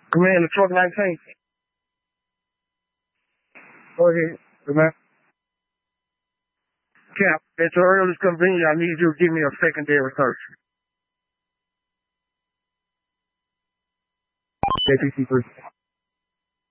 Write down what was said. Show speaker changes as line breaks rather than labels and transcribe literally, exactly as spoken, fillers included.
Commander Truck nineteen. Go ahead, Commander. Cap, at your earliest convenience, I need you to give me a secondary search.
J P C three.